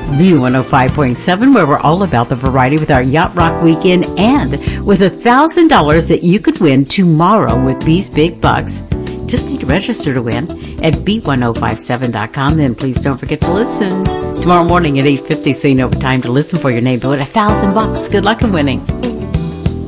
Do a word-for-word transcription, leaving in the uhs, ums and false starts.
B one oh five point seven, where we're all about the variety with our Yacht Rock weekend and with a thousand dollars that you could win tomorrow with B's Big Bucks. Just need to register to win at B one oh five seven dot com. Then please don't forget to listen tomorrow morning at eight fifty so you know what time to listen for your name to win a thousand bucks. Good luck in winning.